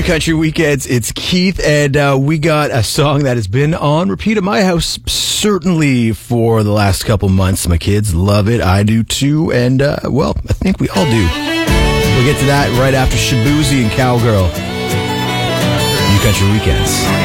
Country Weekends. It's Keith, and we got a song that has been on repeat at my house certainly for the last couple months. My kids love it. I do too, and well, I think we all do. We'll get to that right after Shaboozey and Cowgirl. New Country Weekends.